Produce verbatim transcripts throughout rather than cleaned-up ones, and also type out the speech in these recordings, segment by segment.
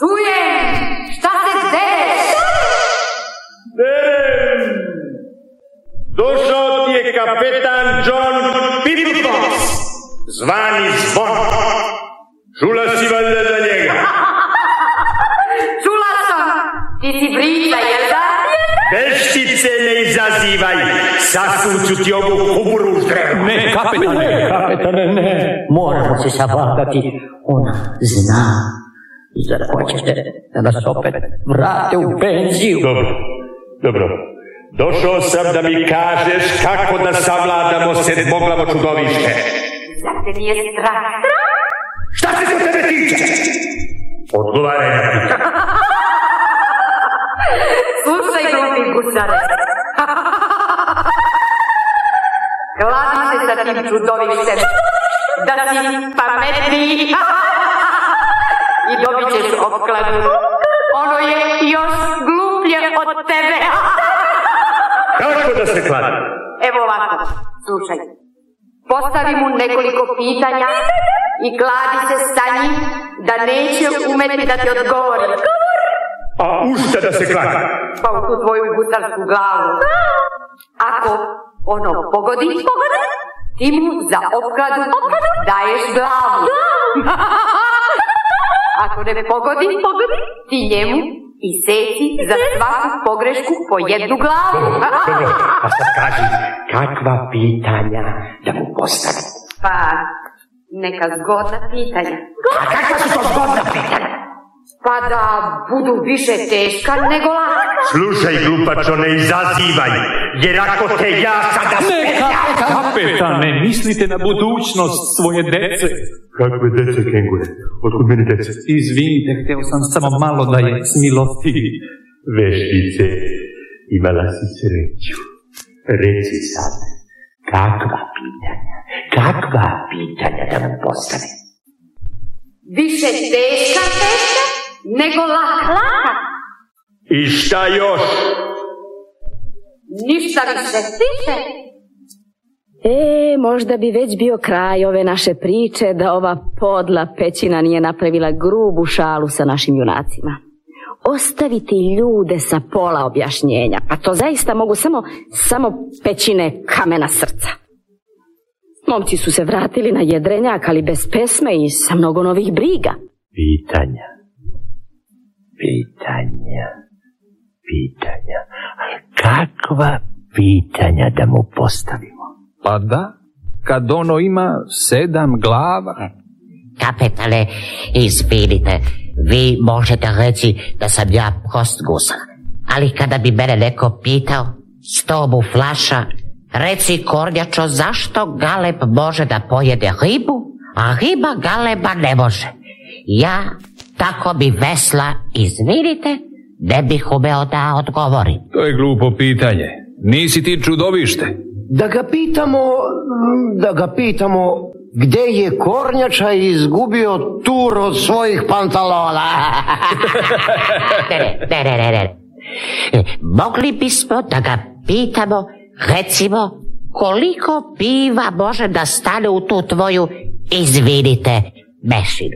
Čujem! Šta se dereš? Derem! Došao ti je kapetan John Pippox, zvani Zvon. Čula si valjda za njega? Čula sam! Ti si brica, jel da? Veštice ne izazivaj, sasuću ti ovu kuburu u ždrevu. Ne, kapetane, kapetane, ne. Moramo se savladati. Ona zna. Zar hoćete da nas opet vrate u penziju? Dobro, dobro. Došao sam da mi kažeš kako da savladamo sedmoglavo čudovište. Zar te nije strah? Šta se to tebe tiče? Odgovaraj na pitanje. Slušaj, glupi gusare. Kladi se sa tim čudovištem, da si pametniji i dobit ćeš opkladu. Ono je još gluplje od tebe. Kako da se kladi? Evo ovako, slušaj. Postavi mu nekoliko pitanja i kladi se sa njim da neće umeti da ti odgovori. A u šta da se kladi? Pa u tu tvoju gusarsku glavu. Ako ono pogodi, pogodi, ti mu za opkladu daješ glavu. Ako ne pogodi, pogodi, ti njemu iseci za svaku pogrešku po jednu glavu. Dobro, a sad kaži, kakva pitanja da mu postavi? Pa, neka zgodna pitanja. A kakva su to zgodna pitanja? Pa da budu više teška nego laka. Slušaj, glupačo, ne izazivaj, jer ako te ja sada spetljam... Ne, kapetane, mislite na budućnost svoje dece. Kakve dece, kengure? Otkud meni dece? Izvinite, hteo sam samo malo da je smilosti. Veštice, imala si sreću. Reci sad, kakva pitanja, kakva pitanja da mu postavi? Više teška, teška nego laka. Laka. I šta još? Ništa više. Više. E, možda bi već bio kraj ove naše priče da ova podla pećina nije napravila grubu šalu sa našim junacima. Ostaviti ljude sa pola objašnjenja, pa to zaista mogu samo, samo pećine kamena srca. Momci su se vratili na jedrenjak, ali bez pesme i sa mnogo novih briga. Pitanja, pitanja, pitanja, ali kakva pitanja da mu postavimo? Pa da, kad ono ima sedam glava. Kapetane, izvinite, vi možete reći da sam ja prost gusar, ali kada bi mene neko pitao, sto mu flaša, reci Kornjačo, zašto galeb može da pojede ribu, a riba galeba ne može? Ja, tako bi vesla, izvinite, ne bih umeo da odgovorim. To je glupo pitanje. Nisi ti čudovište. Da ga pitamo, da ga pitamo gde je Kornjača izgubio tur od svojih pantalona. ne, ne, ne, ne, ne. Mogli bismo da ga pitamo, recimo, koliko piva može da stane u tu tvoju, izvinite, mešinu.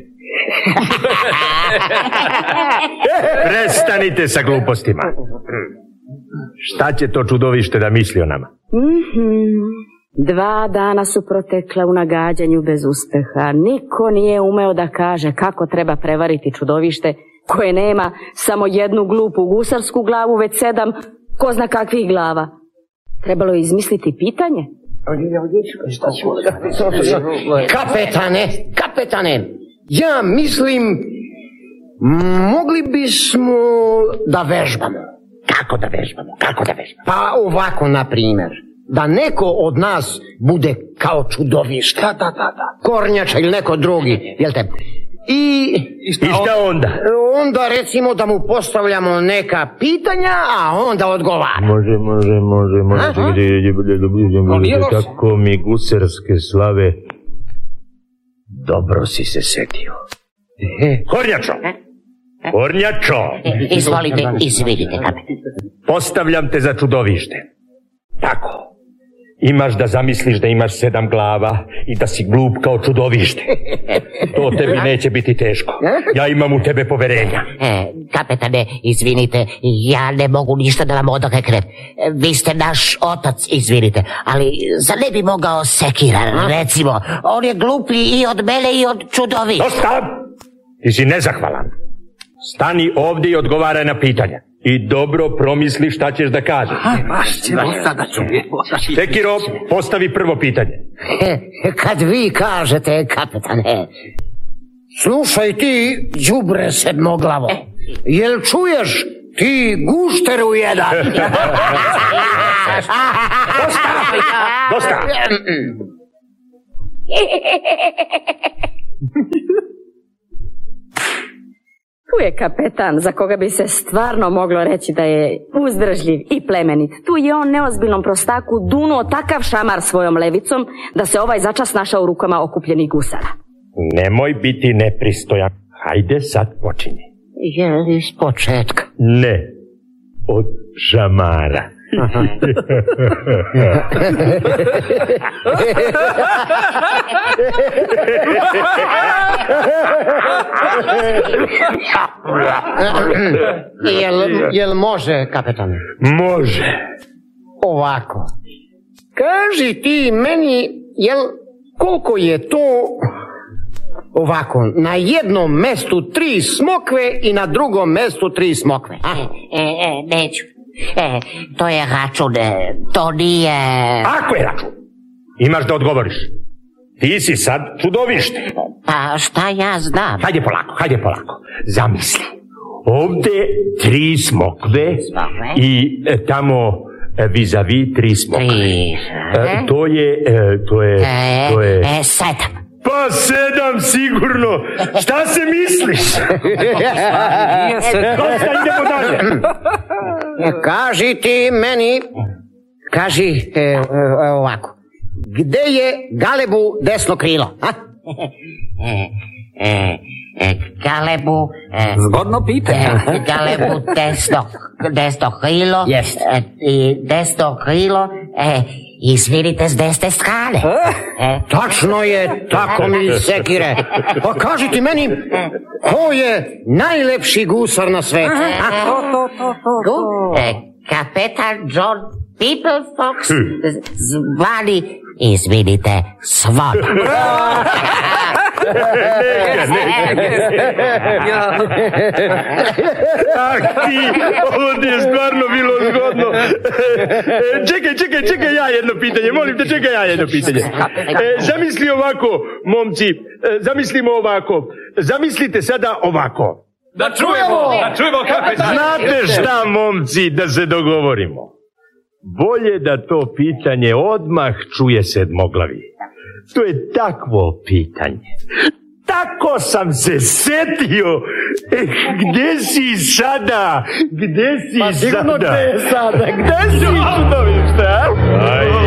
Prestanite sa glupostima. Šta će to čudovište da misli o nama? Mm-hmm. Dva dana su protekla u nagađanju bez uspeha. Niko nije umeo da kaže kako treba prevariti čudovište koje nema samo jednu glupu gusarsku glavu, već sedam ko zna kakvih glava. Trebalo je izmisliti pitanje. Kapetane, kapetane, ja mislim mogli bismo da vežbamo. Kako da vežbamo, kako da vežbamo? Pa ovako, na primjer, da neko od nas bude kao čudovište. Da, da, da, da. Kornjača ili neko drugi, jel te? I, I šta onda? Onda recimo da mu postavljamo neka pitanja, a onda odgovara. Može, može, može, može. Kako mi gusarske slave. Dobro si se setio. Kornjačo! Kornjačo! Izvolite, izvinite, kapetane. Postavljam te za čudovište. Tako. Imaš da zamisliš da imaš sedam glava i da si glup kao čudovište. To tebi neće biti teško. Ja imam u tebe poverenja. E, kapetane, izvinite, ja ne mogu ništa da vam odreknem. Vi ste naš otac, izvinite, ali zar ne bi mogao Sekira, recimo? On je gluplji i od mene i od čudovišta. Dosta! Ti si nezahvalan. Stani ovdje i odgovaraj na pitanja. I dobro promisli šta ćeš da kažeš. Baš ćemo sada čujemo. Sekiro, postavi prvo pitanje. Kad vi kažete, kapetane, slušaj ti, đubre sedmoglavo, jel čuješ ti gušteru jedan? Dosta! Dosta! Tu je kapetan za koga bi se stvarno moglo reći da je uzdržljiv i plemenit. Tu je on neozbiljnom prostaku dunuo takav šamar svojom levicom da se ovaj začas našao u rukama okupljenih gusara. Nemoj biti nepristojan. Hajde sad počinji. Je iz početka. Ne, od šamara. Jel, jel može, kapetane? Može. Ovako. Kaži ti meni, jel, koliko je to ovako, na jednom mestu tri smokve i na drugom mestu tri smokve? A? E, e, neću. E, to je račun, e, to nije... Ako je račun, imaš da odgovoriš. Ti si sad čudovište. Pa šta ja znam? Hajde polako, hajde polako. Zamisli. Ovde tri smokve i e, tamo e, vis-a-vis tri smokve. Tri. E, to je, e, to je, E, to je... e, sedam. Pa sedam sigurno. Šta se misliš? Dosta, idemo dalje. Kaži ti meni, kaži e, e, ovako, gde je Galebu desno krilo? A? E, e, e, Galebu... E, Zgodno pitanje. e, Galebu desno, desno krilo. Jest. E, i desno krilo, e, izvinite s desne strane. E, Tačno je, tako mi Sekire. Pa kaži ti meni, ko je najlepši gusar na svetu? A? to, to, to, to. E, kapetan John Peoplefox, zvani, izvinite, Svon. Ah ti, ovo ti je stvarno bilo zgodno. Čekaj, čekaj, čekaj ja jedno pitanje, molim te, čekaj ja jedno pitanje. E, zamisli ovako, momci, e, zamislimo ovako, zamislite sada ovako. Da čujemo, da čujemo kapetan. Znate šta, momci, da se dogovorimo? Bolje da to pitanje odmah čuje sedmoglavi. To je takvo pitanje. Tako sam se setio. Eh, gde si sada? Gde si Pa sigurno sada? gde je sada? Gde si čudovište? Ajde.